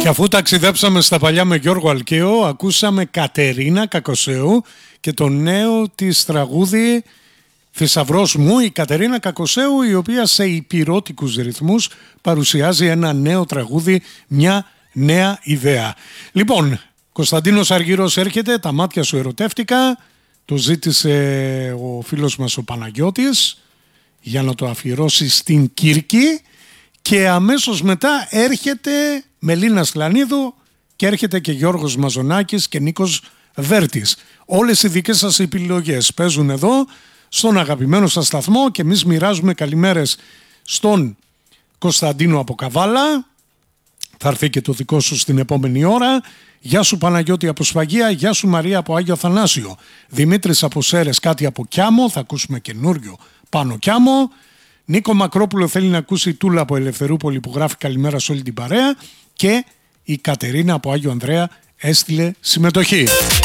Και αφού ταξιδέψαμε στα παλιά με Γιώργο Αλκαίο, ακούσαμε Κατερίνα Κακοσέου και το νέο της τραγούδι «Θησαυρός μου», η Κατερίνα Κακοσέου, η οποία σε υπηρώτικους ρυθμούς παρουσιάζει ένα νέο τραγούδι, μια νέα ιδέα. Λοιπόν, Κωνσταντίνος Αργυρός έρχεται, τα μάτια σου ερωτεύτηκα, το ζήτησε ο φίλος μας ο Παναγιώτης για να το αφιερώσει στην Κύρκη και αμέσως μετά έρχεται Μελίνα Σλανίδου και έρχεται και Γιώργος Μαζονάκης και Νίκος Βέρτης. Όλες οι δικές σας επιλογές παίζουν εδώ στον αγαπημένο σας σταθμό και εμείς μοιράζουμε καλημέρες στον Κωνσταντίνο από Καβάλα. Θα έρθει και το δικό σου στην επόμενη ώρα. Γεια σου Παναγιώτη από Σφαγεία, γεια σου Μαρία από Άγιο Αθανάσιο. Δημήτρης από Σέρες, κάτι από Κιάμο, θα ακούσουμε καινούριο πάνω Κιάμο. Νίκο Μακρόπουλο θέλει να ακούσει Τούλα από Ελευθερούπολη που γράφει καλημέρα σε όλη την παρέα. Και η Κατερίνα από Άγιο Ανδρέα έστειλε συμμετοχή.